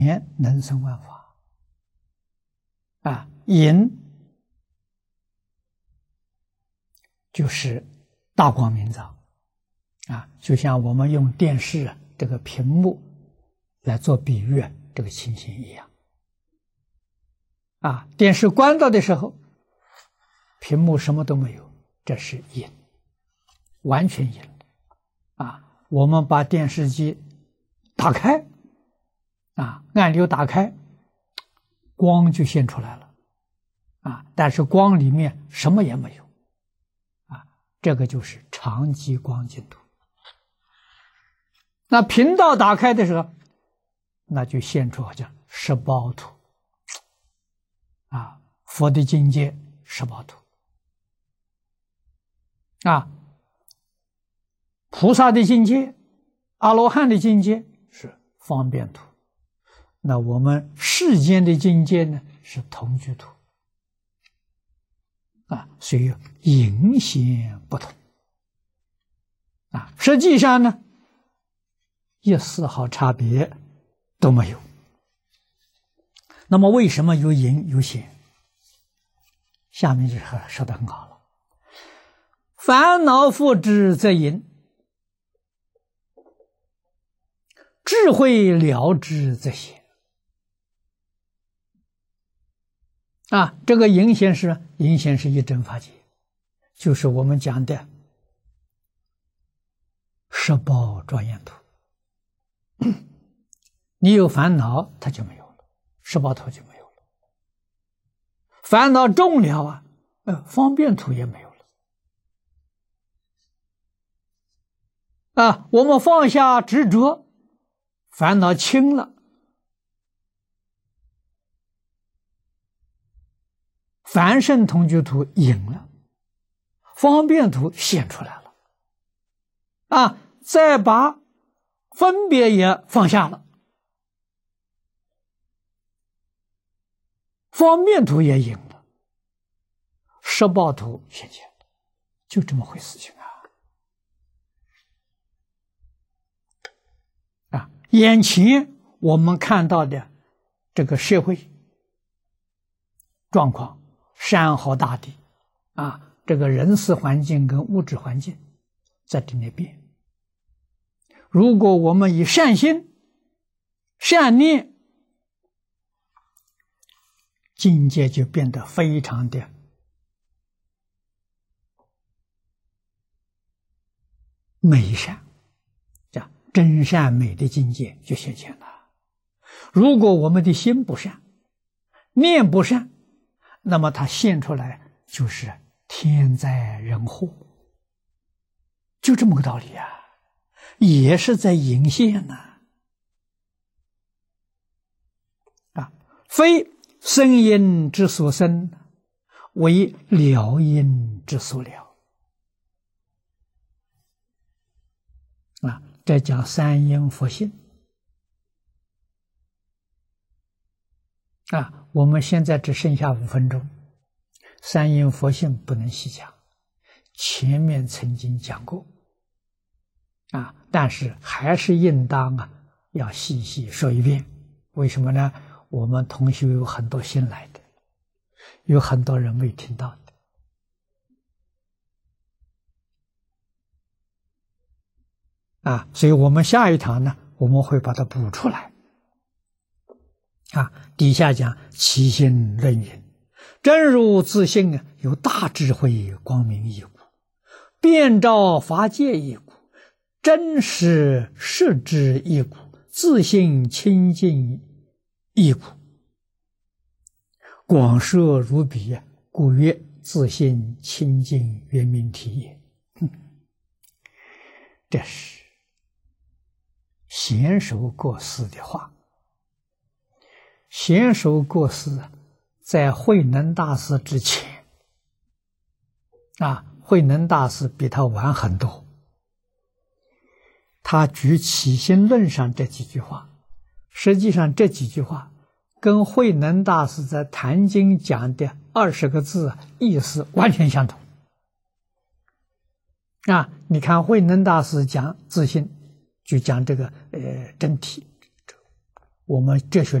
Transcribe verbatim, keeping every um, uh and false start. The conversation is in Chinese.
言能生万法啊，言就是大光明照啊，就像我们用电视啊这个屏幕来做比喻，这个情形一样啊。电视关掉的时候，屏幕什么都没有，这是隐，完全隐啊。我们把电视机打开啊，按钮打开，光就现出来了啊，但是光里面什么也没有啊，这个就是常寂光净土。那频道打开的时候，那就现出好像十报图啊，佛的境界十报图啊，菩萨的境界、阿罗汉的境界是方便图，那我们世间的境界呢是同居图啊，所以影显不同啊，实际上呢一丝毫差别都没有。那么为什么有影有显？下面就说得很好了，烦恼复之则隐，智慧了之则显啊。这个影显是影显是一真法界，就是我们讲的十报庄严图。你有烦恼，它就没有了，十报图就没有了。烦恼重了啊，呃，方便图也没有了啊。我们放下执着，烦恼轻了，凡圣同居图隐了，方便图显出来了啊。再把分别也放下了，方便图也隐了，十报图显现了，就这么回事情啊！啊，眼前我们看到的这个社会状况，山河大地啊，这个人事环境跟物质环境在这里变。如果我们以善心、善念，境界就变得非常的美善，这样真善美的境界就显现了。如果我们的心不善，念不善，那么它现出来就是天灾人祸，就这么个道理啊，也是在影现呐 啊, 啊，非生因之所生，为了因之所了啊。这讲三因佛性啊。我们现在只剩下五分钟，三因佛性不能细讲，前面曾经讲过啊，但是还是应当啊要细细说一遍。为什么呢？我们同学有很多新来的，有很多人未听到的啊，所以我们下一堂呢，我们会把它补出来啊。底下讲起心论云，真如自性啊，有大智慧光明一股，遍照法界一股，真实实之一股，自性清净一股，广摄如彼，故曰自性清净圆明体也。这是贤首过世的话。贤首过世在慧能大师之前啊，慧能大师比他晚很多。他举起心论上这几句话，实际上这几句话跟慧能大师在坛经讲的二十个字意思完全相同啊。你看慧能大师讲自性，就讲这个呃真体， 我们哲学